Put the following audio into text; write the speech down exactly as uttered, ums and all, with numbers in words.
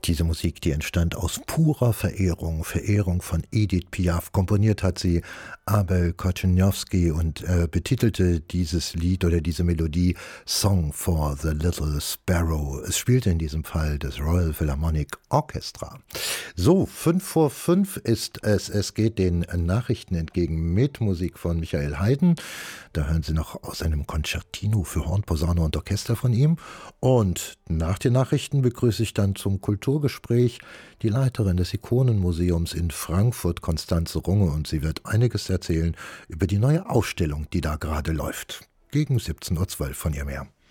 Diese Musik, die entstand aus purer Verehrung, Verehrung von Edith Piaf. Komponiert hat sie Abel Korzeniowski und äh, betitelte dieses Lied oder diese Melodie Song for the Little Sparrow. Es spielte in diesem Fall das Royal Philharmonic Orchestra. So, fünf vor fünf ist es. Es geht den Nachrichten entgegen mit Musik von Michael Haydn. Da hören Sie noch aus einem Concertino für Horn, Posaune und Orchester von ihm. Und nach den Nachrichten begrüße ich dann zum Kulturgespräch die Leiterin des Ikonenmuseums in Frankfurt, Konstanze Runge, und sie wird einiges erzählen über die neue Ausstellung, die da gerade läuft. Gegen siebzehn Uhr zwölf von ihr mehr.